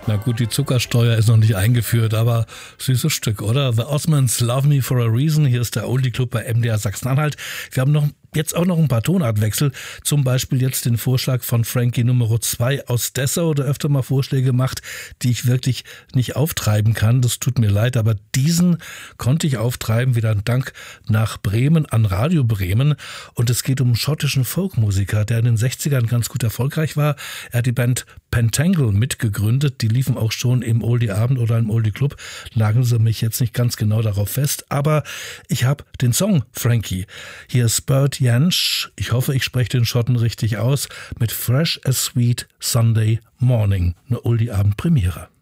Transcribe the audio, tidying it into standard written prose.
Na gut, die Zuckersteuer ist noch nicht eingeführt, aber süßes Stück, oder? The Osmonds Love Me for a Reason. Hier ist der Oldie Club bei MDR Sachsen-Anhalt. Wir haben jetzt auch noch ein paar Tonartwechsel. Zum Beispiel jetzt den Vorschlag von Frankie Nummer 2 aus Dessau, der öfter mal Vorschläge macht, die ich wirklich nicht auftreiben kann. Das tut mir leid, aber diesen konnte ich auftreiben, wieder ein Dank nach Bremen an Radio Bremen. Und es geht um einen schottischen Folkmusiker, der in den 60ern ganz gut erfolgreich war. Er hat die Band Pentangle mitgegründet. Die liefen auch schon im Oldie Abend oder im Oldie Club. Nageln Sie mich jetzt nicht ganz genau darauf fest, aber ich habe den Song Frankie. Hier ist Bert Jansch, ich hoffe, ich spreche den Schotten richtig aus, mit Fresh as Sweet Sunday Morning, eine Oldie Abend Premiere.